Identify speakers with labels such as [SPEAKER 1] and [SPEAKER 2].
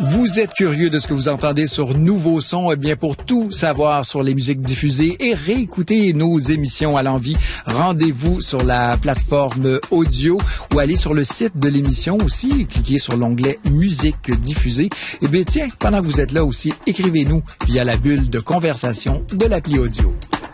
[SPEAKER 1] Vous êtes curieux de ce que vous entendez sur Nouveau Son? Eh bien, pour tout savoir sur les musiques diffusées et réécouter nos émissions à l'envie, rendez-vous sur la plateforme audio ou allez sur le site de l'émission aussi, cliquez sur l'onglet Musique diffusée. Eh bien, tiens, pendant que vous êtes là aussi, écrivez-nous via la bulle de conversation de l'appli audio.